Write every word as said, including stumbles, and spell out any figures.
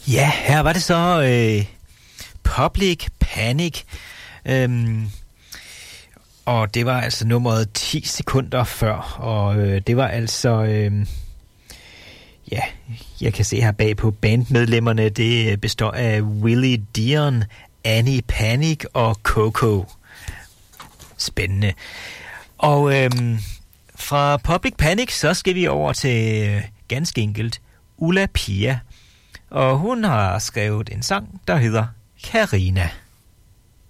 Ja, her var det så øh, Public Panic. Øhm, og det var altså nummeret ti sekunder før. Og øh, det var altså... Øh, ja, jeg kan se her bag på bandmedlemmerne. Det består af Willie Dion, Annie Panic og Coco. Spændende. Og øhm, fra Public Panic, så skal vi over til øh, ganske enkelt Ulla Pia. Og hun har skrevet en sang, der hedder Karina.